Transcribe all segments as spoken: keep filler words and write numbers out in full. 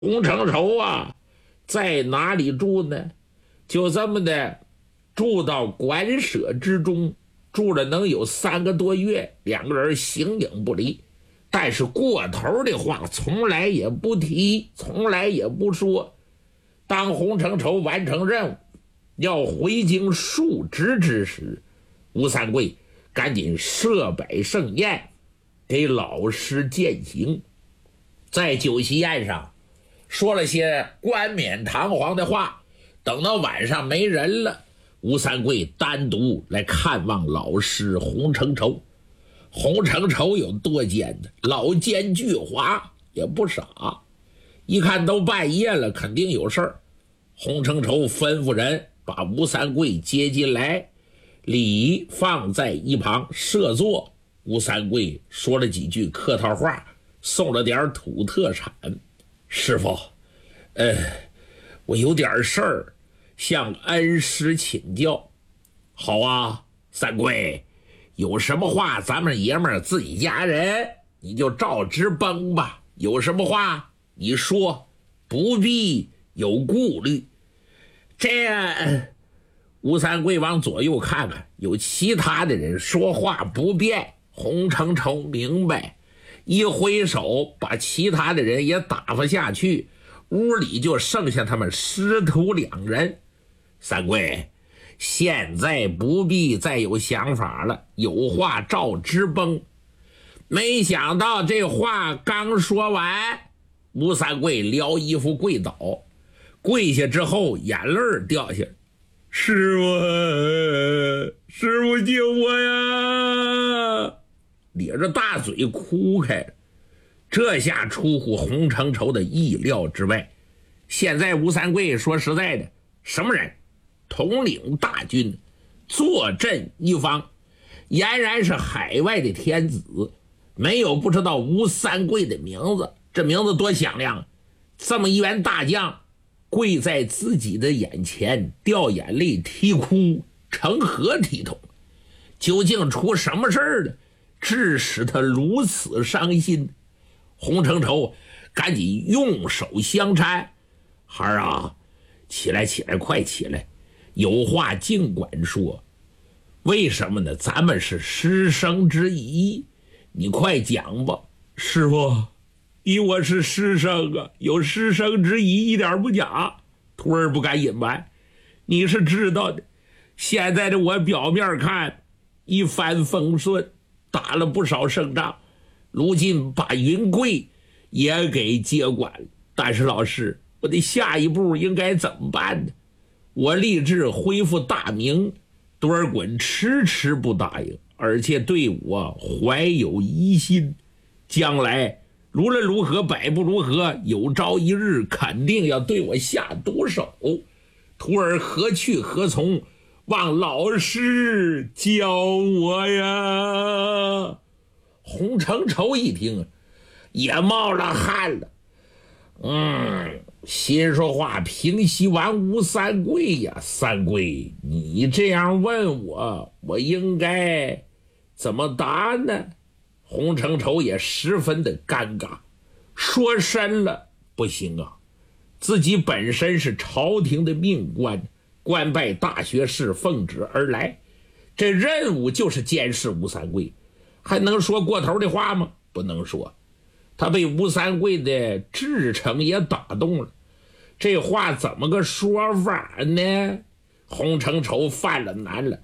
洪承畴啊，在哪里住呢？就这么的住到馆舍之中，住了能有三个多月，两个人形影不离。但是过头的话从来也不提，从来也不说。当洪承畴完成任务要回京述职之时，吴三桂赶紧设摆盛宴给老师饯行，在酒席宴上说了些冠冕堂皇的话。等到晚上没人了，吴三桂单独来看望老师洪承畴。洪承畴有多奸呢？老奸巨猾，也不傻，一看都半夜了，肯定有事儿。洪承畴吩咐人把吴三桂接进来，礼放在一旁设座。吴三桂说了几句客套话，送了点土特产。师傅，呃，我有点事儿向恩师请教。好啊，三桂，有什么话咱们爷们儿自己家人，你就照直崩吧。有什么话你说，不必有顾虑。这样，吴三桂往左右看看，有其他的人说话不便。洪承畴明白，一挥手把其他的人也打发下去，屋里就剩下他们师徒两人。三桂，现在不必再有想法了，有话照直崩。没想到这话刚说完，吴三桂撩衣服跪倒，跪下之后眼泪掉下来。师傅，师傅救我呀！咧着大嘴哭开了。这下出乎洪承畴的意料之外。现在吴三桂说实在的，什么人？统领大军，坐镇一方，俨然是海外的天子，没有不知道吴三桂的名字。这名字多响亮！这么一员大将跪在自己的眼前，掉眼泪啼哭，成何体统？究竟出什么事儿了，致使他如此伤心？洪承畴赶紧用手相搀，孩儿啊，起来起来，快起来，有话尽管说。为什么呢？咱们是师生之谊，你快讲吧。师傅，你我是师生啊，有师生之谊一点不假，徒儿不敢隐瞒。你是知道的，现在的我表面看一帆风顺，打了不少胜仗，如今把云贵也给接管了。但是老师，我的下一步应该怎么办呢？我立志恢复大明，多尔衮迟迟不答应，而且对我怀有疑心，将来无论如何百不如何，有朝一日肯定要对我下毒手。徒儿何去何从？望老师教我呀！洪承畴一听也冒了汗了，嗯，心说话平息完吴三桂呀，三桂，你这样问我，我应该怎么答呢？洪承畴也十分的尴尬，说深了不行啊，自己本身是朝廷的命官，官拜大学士，奉旨而来，这任务就是监视吴三桂，还能说过头的话吗？不能说。他被吴三桂的至诚也打动了，这话怎么个说法呢？洪承畴犯了难了。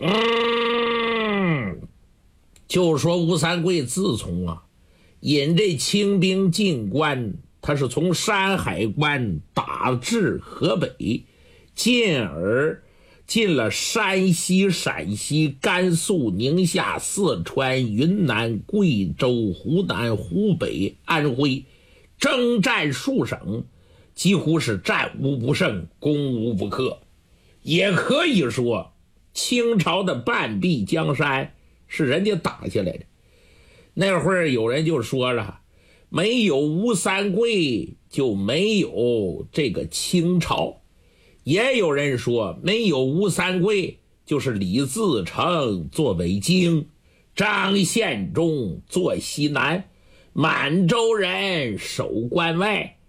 嗯，就说吴三桂自从啊引这清兵进关，他是从山海关打至河北，进而进了山西、陕西、甘肃、宁夏、四川、云南、贵州、湖南、湖北、安徽，征战数省，几乎是战无不胜，攻无不克。也可以说清朝的半壁江山是人家打下来的。那会儿有人就说了，没有吴三桂就没有这个清朝。也有人说，没有吴三桂就是李自成做北京，张献忠做西南，满洲人守关外。